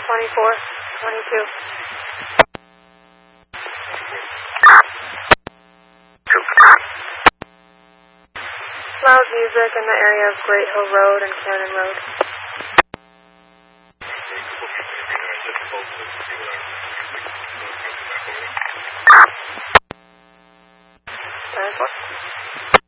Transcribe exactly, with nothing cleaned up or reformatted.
twenty-four, twenty-two. Loud music in the area of Great Hill Road and Cannon Road.